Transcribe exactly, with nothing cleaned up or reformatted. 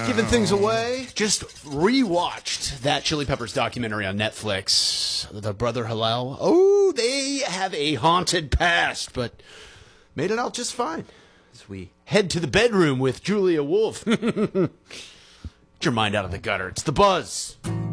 giving things away. Just rewatched that Chili Peppers documentary on Netflix, The Brother Halal. Oh, they have a haunted past, but made it out just fine. As we head to the bedroom with Julia Wolf. Get your mind out of the gutter. It's The Buzz.